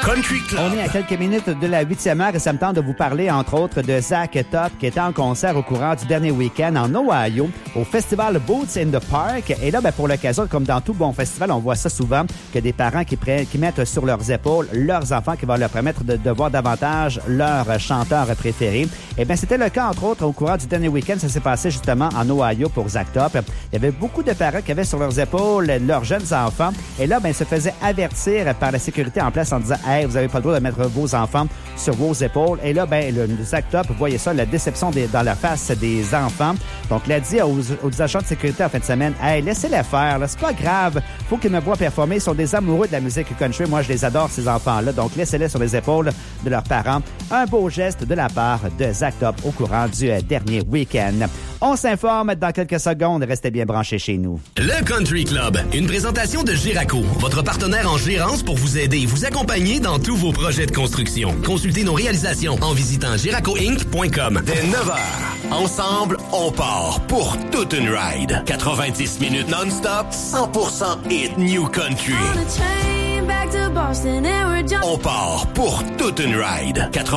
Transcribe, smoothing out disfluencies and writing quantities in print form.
Country Club. On est à quelques minutes de la 8e heure et ça me tente de vous parler, entre autres, de Zach Top qui était en concert au courant du dernier week-end en Ohio au festival Boots in the Park. Et là, pour l'occasion, comme dans tout bon festival, on voit ça souvent, que des parents qui mettent sur leurs épaules leurs enfants qui vont leur permettre de voir davantage leur chanteur préféré. Eh bien, c'était le cas, entre autres, au courant du dernier week-end. Ça s'est passé justement en Ohio pour Zach Top. Il y avait beaucoup de parents qui avaient sur leurs épaules leurs jeunes enfants. Et là, se faisaient avertir par la sécurité en place en disant « Hey, vous n'avez pas le droit de mettre vos enfants sur vos épaules. » Et là, le Zach Top voyait ça, la déception dans la face des enfants. Donc, il a dit aux agents de sécurité en fin de semaine « Hey, laissez-les faire, là, c'est pas grave. Faut qu'ils me voient performer. Ils sont des amoureux de la musique country. Moi, je les adore, ces enfants-là. Donc, laissez-les sur les épaules de leurs parents. » Un beau geste de la part de Zach Top au courant du dernier week-end. On s'informe dans quelques secondes. Restez bien branchés chez nous. Le Country Club, une présentation de Giraco, votre partenaire en gérance pour vous aider et vous accompagner dans tous vos projets de construction. Consultez nos réalisations en visitant giracoinc.com. Dès 9h, ensemble, on part pour toute une ride. 90 minutes non-stop, 100% hit New Country. On part pour toute une ride.